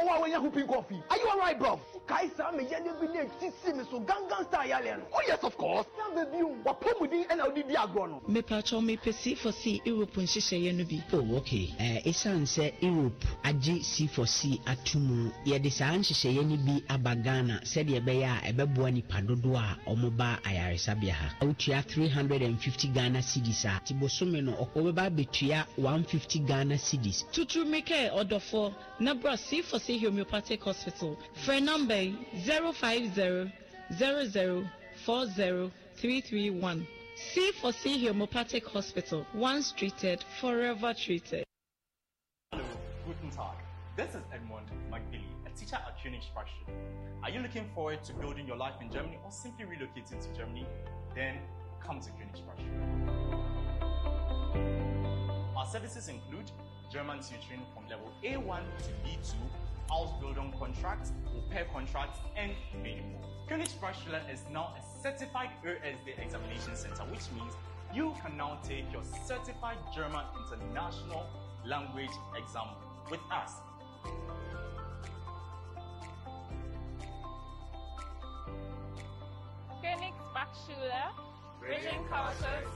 why when you hooping coffee? Are you alright, bro? Kaisa me yellow be near TC me so gangan style alien. Oh yes, of course. Now baby, what pomudi and I'll be agrono. Me pacho me pesi for C Europe nshishe ye no bi. Oh okay. Esan say Europe agi C4C atumu ye de saa nhihye ye ni bi abagana said ye be ya ebeboa ni padodo a omoba ayaresabia ha. Utua 350 Ghana cedis a tibosome no okobeba betua 150 Ghana cedis. Tutu meke odofo Nabra C4C Homeopathic Hospital. Phone number 050-0040-331. C4C Homeopathic Hospital. Once treated, forever treated. Hello, guten Tag. This is Edmund McBilly, a teacher at Königsbruch. Are you looking forward to building your life in Germany or simply relocating to Germany? Then come to Königsbruch. Our services include German tutoring from level A1 to B2, Ausbildung contracts, au pair contracts, and many more. Königsbruch is now a certified ÖSD examination center, which means you can now take your certified German international language exam with us. Königsbruch, bridging cultures,